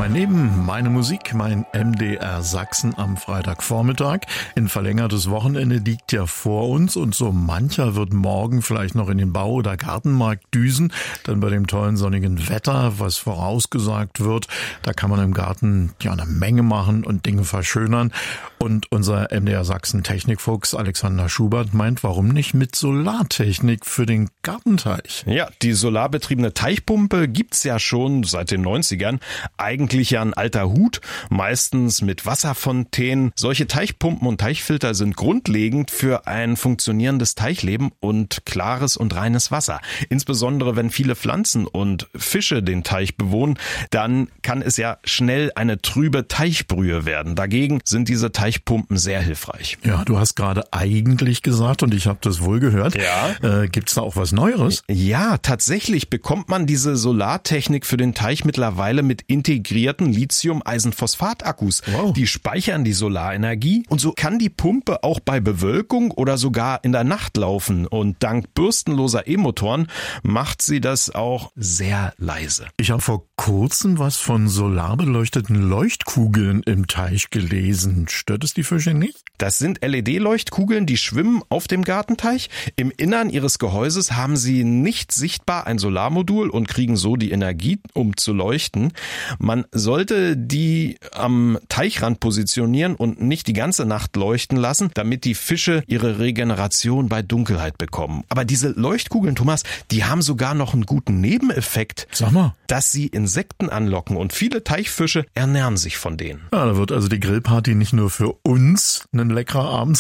Mein Leben, meine Musik, mein MDR Sachsen am Freitagvormittag. Ein verlängertes Wochenende liegt ja vor uns und so mancher wird morgen vielleicht noch in den Bau- oder Gartenmarkt düsen. Dann bei dem tollen sonnigen Wetter, was vorausgesagt wird, da kann man im Garten ja eine Menge machen und Dinge verschönern. Und unser MDR Sachsen Technikfuchs Alexander Schubert meint, warum nicht mit Solartechnik für den Gartenteich? Ja, die solarbetriebene Teichpumpe gibt's ja schon seit den 90ern. Eigentlich ja ein alter Hut, meistens mit Wasserfontänen. Solche Teichpumpen und Teichfilter sind grundlegend für ein funktionierendes Teichleben und klares und reines Wasser. Insbesondere wenn viele Pflanzen und Fische den Teich bewohnen, dann kann es ja schnell eine trübe Teichbrühe werden. Dagegen sind diese Teichpumpen sehr hilfreich. Ja, du hast gerade eigentlich gesagt und ich habe das wohl gehört. Ja. Gibt's da auch was Neueres? Ja, tatsächlich bekommt man diese Solartechnik für den Teich mittlerweile mit integrierten Lithium-Eisenphosphat-Akkus. Wow. Die speichern die Solarenergie und so kann die Pumpe auch bei Bewölkung oder sogar in der Nacht laufen. Und dank bürstenloser E-Motoren macht sie das auch sehr leise. Ich habe vor kurzem was von solarbeleuchteten Leuchtkugeln im Teich gelesen. Stört es die Fische nicht? Das sind LED-Leuchtkugeln, die schwimmen auf dem Gartenteich. Im Innern ihres Gehäuses haben sie nicht sichtbar ein Solarmodul und kriegen so die Energie, um zu leuchten. Man sollte die am Teichrand positionieren und nicht die ganze Nacht leuchten lassen, damit die Fische ihre Regeneration bei Dunkelheit bekommen. Aber diese Leuchtkugeln, Thomas, die haben sogar noch einen guten Nebeneffekt. Sag mal. Dass sie Insekten anlocken und viele Teichfische ernähren sich von denen. Ja, da wird also die Grillparty nicht nur für uns ein leckerer Abend,